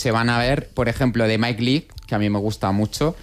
se van a ver, por ejemplo, de Mike Leigh, que a mí me gusta mucho,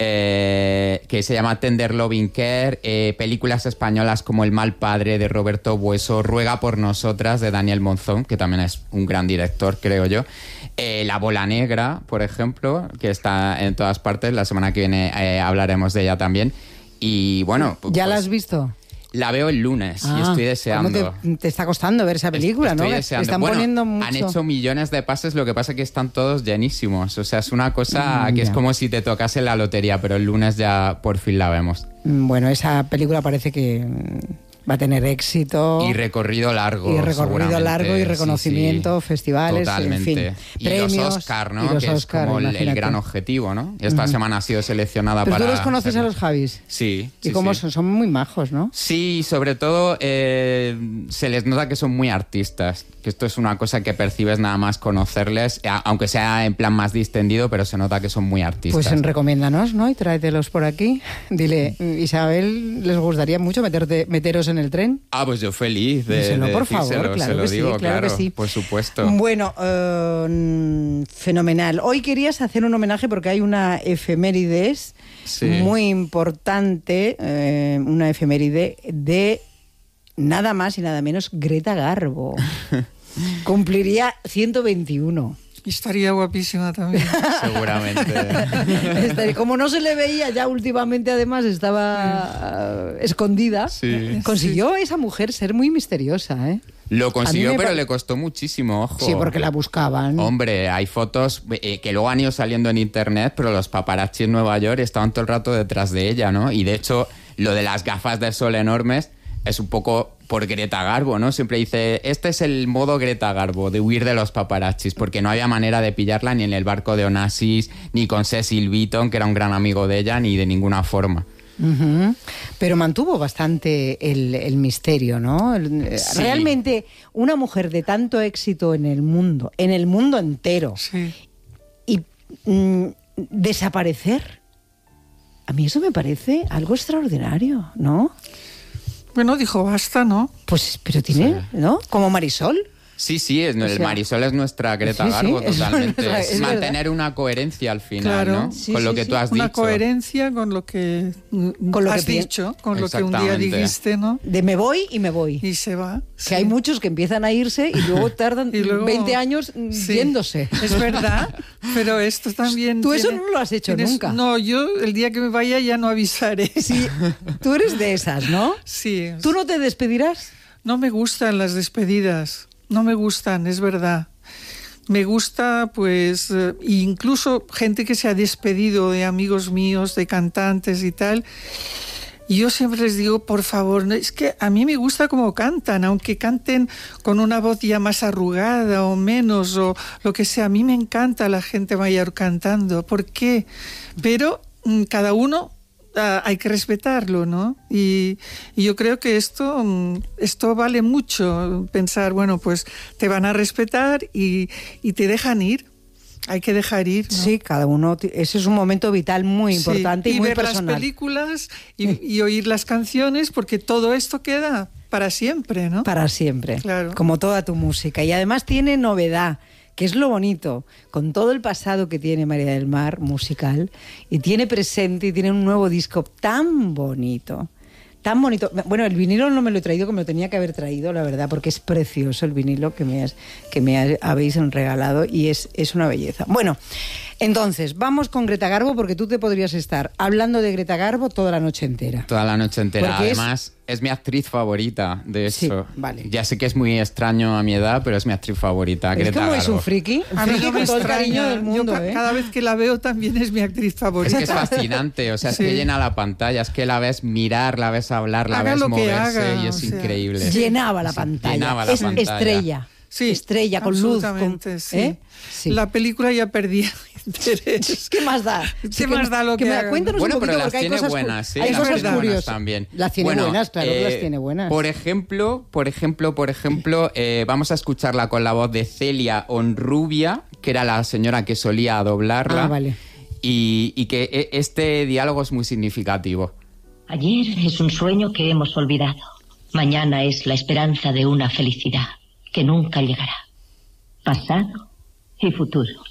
que se llama Tender Loving Care, películas españolas como El mal padre de Roberto Bueso, Ruega por nosotras de Daniel Monzón, que también es un gran director, creo yo. La bola negra, por ejemplo, que está en todas partes. La semana que viene hablaremos de ella también. Y bueno... ¿Ya la has visto? La veo el lunes y estoy deseando. Te está costando ver esa película, estoy ¿no? Deseando. Están poniendo mucho. Han hecho millones de pases, lo que pasa es que están todos llenísimos. O sea, es una cosa que es como si te tocase la lotería, pero el lunes ya por fin la vemos. Bueno, esa película parece que va a tener éxito. Y recorrido largo. Y recorrido largo y reconocimiento, festivales, totalmente. en fin. Y premios, los Oscar, ¿no? Y los que Oscar, es como el gran objetivo, ¿no? Y esta semana ha sido seleccionada ¿Pero para... tú los conoces a los Javis? Sí. ¿Y cómo son? Son muy majos, ¿no? Sí, sobre todo se les nota que son muy artistas. Que esto es una cosa que percibes nada más conocerles, aunque sea en plan más distendido, pero se nota que son muy artistas. Pues recomiéndanos, ¿no? Y tráetelos por aquí. Dile, Isabel, ¿les gustaría mucho meteros en el tren? Ah, pues yo feliz de díselo, por favor, claro se lo que digo, sí, claro que sí. Por supuesto. Bueno, fenomenal. Hoy querías hacer un homenaje porque hay una efemérides muy importante, una efeméride de nada más y nada menos Greta Garbo. Cumpliría 121. Estaría guapísima también. Seguramente. Como no se le veía ya últimamente, además estaba escondida. Sí. Consiguió esa mujer ser muy misteriosa, ¿eh? Lo consiguió, pero le costó muchísimo, ojo. Sí, porque la buscaban. Hombre, hay fotos que luego han ido saliendo en internet, pero los paparazzi en Nueva York estaban todo el rato detrás de ella, ¿no? Y de hecho, lo de las gafas de sol enormes es un poco por Greta Garbo, ¿no? Siempre dice, este es el modo Greta Garbo, de huir de los paparazzis, porque no había manera de pillarla ni en el barco de Onassis, ni con Cecil Beaton, que era un gran amigo de ella, ni de ninguna forma. Uh-huh. Pero mantuvo bastante el misterio, ¿no? Sí. Realmente una mujer de tanto éxito en el mundo entero, sí. Y desaparecer, a mí eso me parece algo extraordinario, ¿no? Bueno, dijo basta, ¿no? Pues, pero tiene, ¿no? Como Marisol. Sí, el Marisol es nuestra Greta Garbo, totalmente. Es mantener verdad. Una coherencia al final, claro. ¿no? Sí, con lo que tú has dicho. Una coherencia con lo que has dicho, con lo que un día dijiste, ¿no? De me voy y me voy. Y se va. Que hay muchos que empiezan a irse y luego tardan 20 años yéndose. Es verdad, pero esto también... Tú eso no lo has hecho nunca. No, yo el día que me vaya ya no avisaré. Sí, tú eres de esas, ¿no? Sí. ¿Tú no te despedirás? No me gustan las despedidas. No me gustan, es verdad. Me gusta, pues, incluso gente que se ha despedido de amigos míos, de cantantes y tal. Y yo siempre les digo, por favor, es que a mí me gusta cómo cantan, aunque canten con una voz ya más arrugada o menos, o lo que sea. A mí me encanta la gente mayor cantando. ¿Por qué? Pero cada uno... hay que respetarlo, ¿no? Y yo creo que esto vale mucho, pensar, bueno, pues te van a respetar y te dejan ir. Hay que dejar ir, ¿no? Sí, cada uno, ese es un momento vital muy importante y muy personal. Y ver las películas y oír las canciones, porque todo esto queda para siempre, ¿no? Para siempre, claro. Como toda tu música. Y además tiene novedad, que es lo bonito, con todo el pasado que tiene María del Mar musical, y tiene presente y tiene un nuevo disco tan bonito. Bueno, el vinilo no me lo he traído, como lo tenía que haber traído, la verdad, porque es precioso el vinilo que me habéis regalado y es una belleza. Bueno, entonces, vamos con Greta Garbo, porque tú te podrías estar hablando de Greta Garbo toda la noche entera. Toda la noche entera. Porque además, es mi actriz favorita, de eso. Sí, vale. Ya sé que es muy extraño a mi edad, pero es mi actriz favorita, Greta Garbo. Es un friki con todo el cariño del mundo. Cada vez que la veo también es mi actriz favorita. Es que es fascinante, o sea, es que llena la pantalla, es que la ves mirar, la ves hablar, la ves moverse y es increíble. Llenaba la pantalla. Es estrella. Sí, estrella, con luz. Sí. Sí. La película ya perdía interés. ¿Qué más da? ¿Qué más da lo que hagan? Cuéntanos un poquito, porque hay cosas buenas, sí, hay cosas curiosas también. Las tiene buenas, claro que las tiene buenas. Por ejemplo, vamos a escucharla con la voz de Celia Honrubia, que era la señora que solía doblarla. Ah, vale. Y que este diálogo es muy significativo. Ayer es un sueño que hemos olvidado. Mañana es la esperanza de una felicidad que nunca llegará. Pasado y futuro.